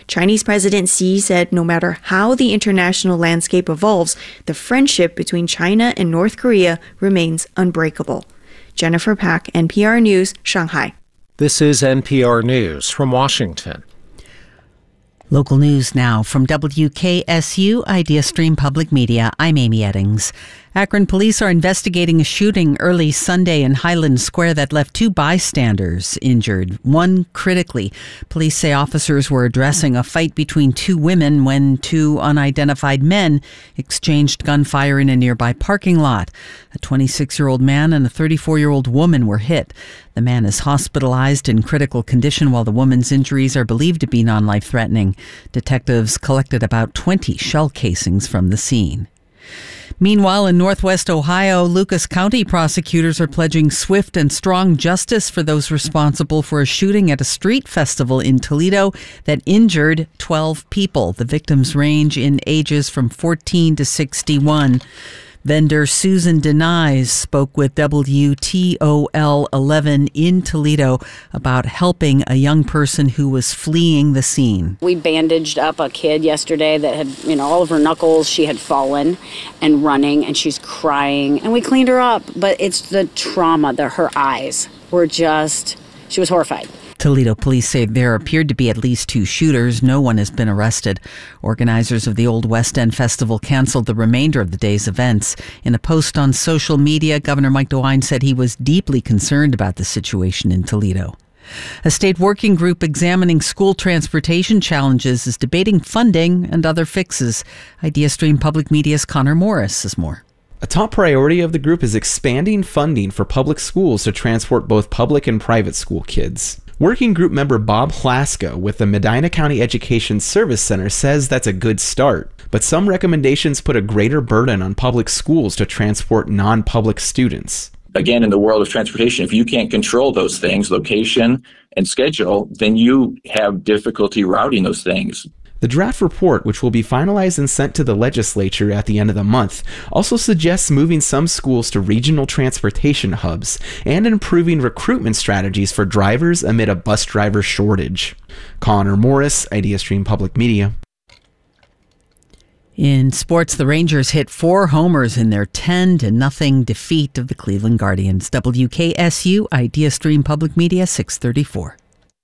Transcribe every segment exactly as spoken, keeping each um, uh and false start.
Chinese President Xi said no matter how the international landscape evolves, the friendship between China and North Korea remains unbreakable. Jennifer Pak, N P R News, Shanghai. This is N P R News from Washington. Local news now from W K S U Idea Stream Public Media. I'm Amy Eddings. Akron police are investigating a shooting early Sunday in Highland Square that left two bystanders injured, one critically. Police say officers were addressing a fight between two women when two unidentified men exchanged gunfire in a nearby parking lot. A twenty-six-year-old man and a thirty-four-year-old woman were hit. The man is hospitalized in critical condition while the woman's injuries are believed to be non-life-threatening. Detectives collected about twenty shell casings from the scene. Meanwhile, in Northwest Ohio, Lucas County prosecutors are pledging swift and strong justice for those responsible for a shooting at a street festival in Toledo that injured twelve people. The victims range in ages from fourteen to sixty-one. Vendor Susan Denies spoke with W T O L eleven in Toledo about helping a young person who was fleeing the scene. We bandaged up a kid yesterday that had, you know, all of her knuckles, she had fallen and running, and she's crying. And we cleaned her up, but it's the trauma, the, her eyes were just, she was horrified. Toledo police say there appeared to be at least two shooters. No one has been arrested. Organizers of the Old West End Festival canceled the remainder of the day's events. In a post on social media, Governor Mike DeWine said he was deeply concerned about the situation in Toledo. A state working group examining school transportation challenges is debating funding and other fixes. Idea Stream Public Media's Connor Morris has more. A top priority of the group is expanding funding for public schools to transport both public and private school kids. Working group member Bob Hlaska with the Medina County Education Service Center says that's a good start, but some recommendations put a greater burden on public schools to transport non-public students. Again, in the world of transportation, if you can't control those things, location and schedule, then you have difficulty routing those things. The draft report, which will be finalized and sent to the legislature at the end of the month, also suggests moving some schools to regional transportation hubs and improving recruitment strategies for drivers amid a bus driver shortage. Connor Morris, Idea Stream Public Media. In sports, the Rangers hit four homers in their ten to nothing defeat of the Cleveland Guardians. W K S U, Idea Stream Public Media, six thirty-four.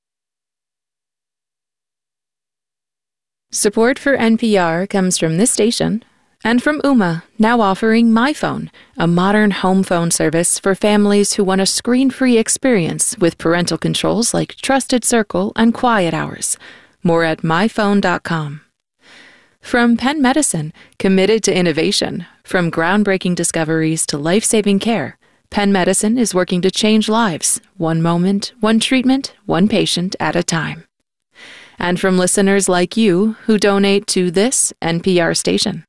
Support for N P R comes from this station and from Ooma, now offering MyPhone, a modern home phone service for families who want a screen-free experience with parental controls like Trusted Circle and Quiet Hours. More at my phone dot com. From Penn Medicine, committed to innovation. From groundbreaking discoveries to life-saving care, Penn Medicine is working to change lives, one moment, one treatment, one patient at a time. And from listeners like you who donate to this N P R station.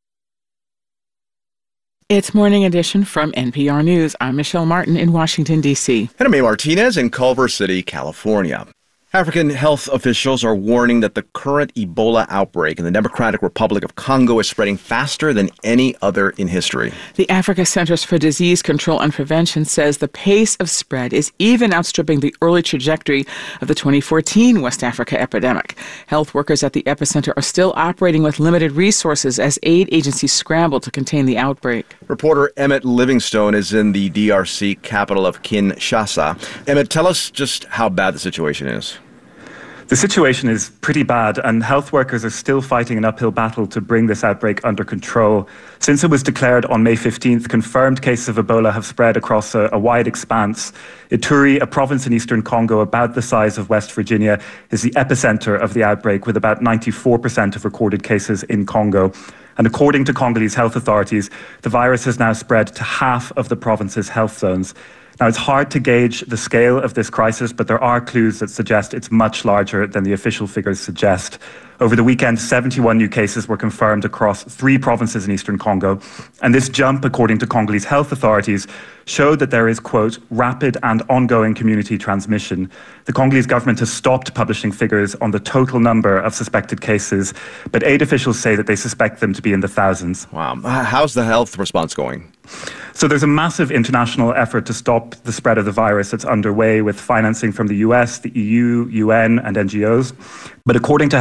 It's Morning Edition from N P R News. I'm Michelle Martin in Washington, D C And I'm May Martinez in Culver City, California. African health officials are warning that the current Ebola outbreak in the Democratic Republic of Congo is spreading faster than any other in history. The Africa Centers for Disease Control and Prevention says the pace of spread is even outstripping the early trajectory of the twenty fourteen West Africa epidemic. Health workers at the epicenter are still operating with limited resources as aid agencies scramble to contain the outbreak. Reporter Emmett Livingstone is in the D R C capital of Kinshasa. Emmett, tell us just how bad the situation is. The situation is pretty bad, and health workers are still fighting an uphill battle to bring this outbreak under control. Since it was declared on May fifteenth, confirmed cases of Ebola have spread across a, a wide expanse. Ituri, a province in eastern Congo about the size of West Virginia, is the epicenter of the outbreak, with about ninety-four percent of recorded cases in Congo. And according to Congolese health authorities, the virus has now spread to half of the province's health zones. Now, it's hard to gauge the scale of this crisis, but there are clues that suggest it's much larger than the official figures suggest. Over the weekend, seventy-one new cases were confirmed across three provinces in eastern Congo. And this jump, according to Congolese health authorities, showed that there is, quote, rapid and ongoing community transmission. The Congolese government has stopped publishing figures on the total number of suspected cases, but aid officials say that they suspect them to be in the thousands. Wow. How's the health response going? So there's a massive international effort to stop the spread of the virus that's underway with financing from the U S, the E U, U N, and N G Os. But according to